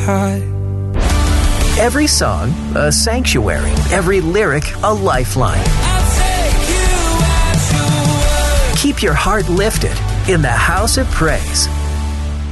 high. Every song, a sanctuary. Every lyric, a lifeline. Keep your heart lifted in the house of praise.